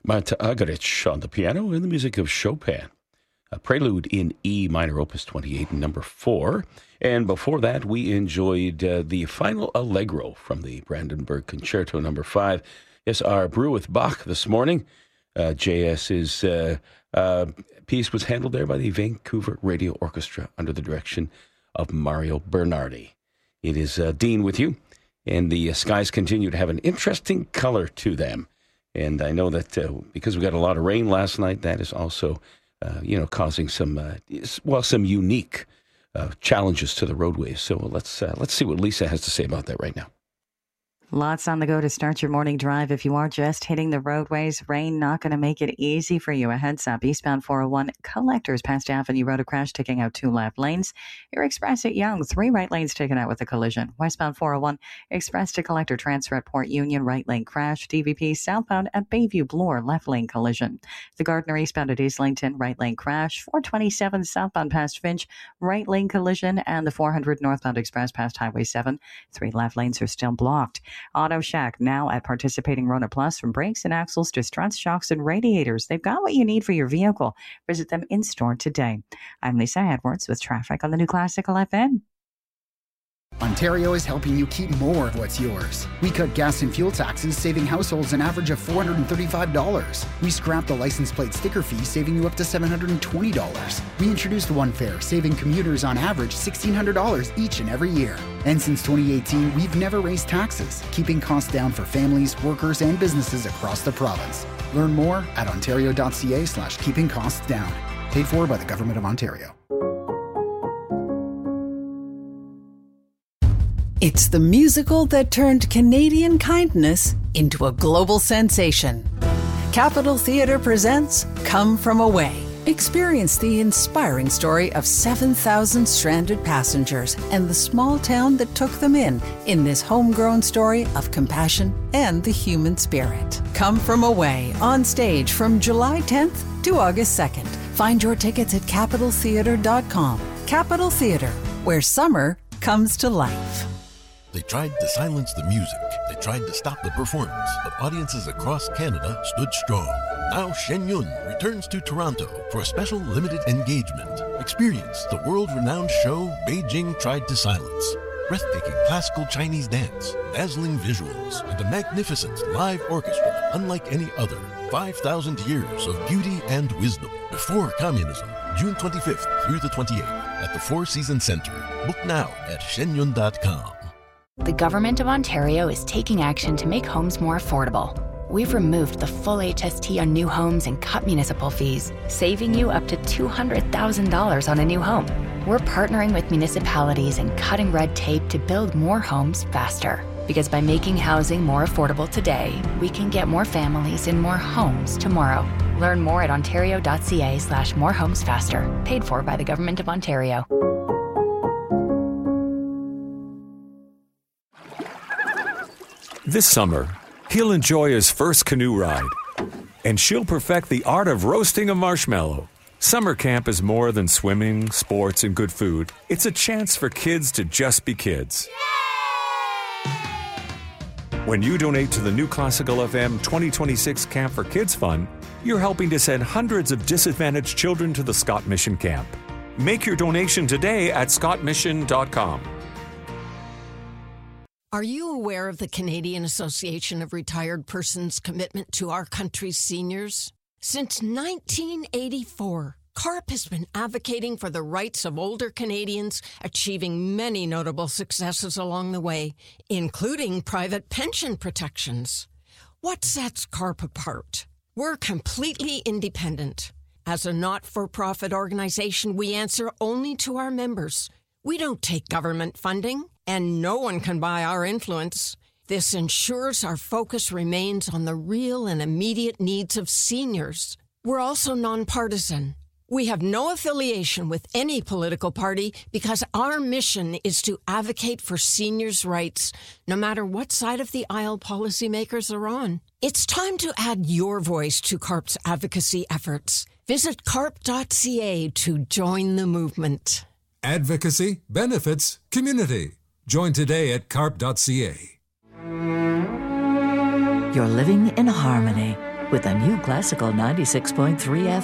Marta Argerich on the piano and the music of Chopin. A prelude in E minor, opus 28, number 4. And before that, we enjoyed the final Allegro from the Brandenburg Concerto number 5. Yes, our brew with Bach this morning. JS's piece was handled there by the Vancouver Radio Orchestra under the direction of Mario Bernardi. It is Dean with you, and the skies continue to have an interesting color to them. And I know that because we got a lot of rain last night, that is also, causing some unique challenges to the roadways. So let's see what Lisa has to say about that right now. Lots on the go to start your morning drive. If you are just hitting the roadways, rain not going to make it easy for you. A heads up, eastbound 401 collectors past Avenue Road, a crash taking out 2 left lanes. Air Express at Young, 3 right lanes taken out with a collision. Westbound 401 Express to Collector transfer at Port Union, right lane crash. DVP southbound at Bayview Bloor, left lane collision. The Gardner eastbound at Islington, right lane crash. 427 southbound past Finch, right lane collision. And the 400 northbound express past Highway 7, 3 left lanes are still blocked. Auto Shack now at participating Rona Plus. From brakes and axles to struts, shocks, and radiators, they've got what you need for your vehicle. Visit them in store today. I'm Lisa Edwards with traffic on the new Classical FM. Ontario is helping you keep more of what's yours. We cut gas and fuel taxes, saving households an average of $435. We scrapped the license plate sticker fee, saving you up to $720. We introduced One Fare, saving commuters on average $1,600 each and every year. And since 2018, we've never raised taxes, keeping costs down for families, workers, and businesses across the province. Learn more at ontario.ca/keeping costs down. Paid for by the Government of Ontario. It's the musical that turned Canadian kindness into a global sensation. Capitol Theatre presents Come From Away. Experience the inspiring story of 7,000 stranded passengers and the small town that took them in this homegrown story of compassion and the human spirit. Come From Away, on stage from July 10th to August 2nd. Find your tickets at CapitolTheatre.com. Capitol Theatre, where summer comes to life. They tried to silence the music. They tried to stop the performance, but audiences across Canada stood strong. Now Shen Yun returns to Toronto for a special limited engagement. Experience the world-renowned show Beijing Tried to Silence. Breathtaking classical Chinese dance, dazzling visuals, and a magnificent live orchestra unlike any other. 5,000 years of beauty and wisdom before communism. June 25th through the 28th at the Four Seasons Centre. Book now at shenyun.com. The Government of Ontario is taking action to make homes more affordable. We've removed the full HST on new homes and cut municipal fees, saving you up to $200,000 on a new home. We're partnering with municipalities and cutting red tape to build more homes faster. Because by making housing more affordable today, we can get more families in more homes tomorrow. Learn more at ontario.ca/morehomesfaster. Paid for by the Government of Ontario. This summer, he'll enjoy his first canoe ride, and she'll perfect the art of roasting a marshmallow. Summer camp is more than swimming, sports, and good food. It's a chance for kids to just be kids. When you donate to the new Classical FM 2026 Camp for Kids Fund, you're helping to send hundreds of disadvantaged children to the Scott Mission Camp. Make your donation today at scottmission.com. Are you aware of the Canadian Association of Retired Persons' commitment to our country's seniors? Since 1984, CARP has been advocating for the rights of older Canadians, achieving many notable successes along the way, including private pension protections. What sets CARP apart? We're completely independent. As a not-for-profit organization, we answer only to our members. We don't take government funding, and no one can buy our influence. This ensures our focus remains on the real and immediate needs of seniors. We're also nonpartisan. We have no affiliation with any political party because our mission is to advocate for seniors' rights, no matter what side of the aisle policymakers are on. It's time to add your voice to CARP's advocacy efforts. Visit carp.ca to join the movement. Advocacy, benefits, community. Join today at carp.ca. You're living in harmony with a new classical 96.3 FM.